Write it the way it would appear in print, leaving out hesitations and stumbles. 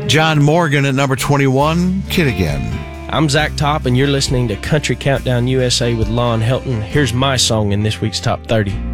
John Morgan at number 21, Kid Again. I'm Zach Top, and you're listening to Country Countdown USA with Lon Helton. Here's my song in this week's Top 30.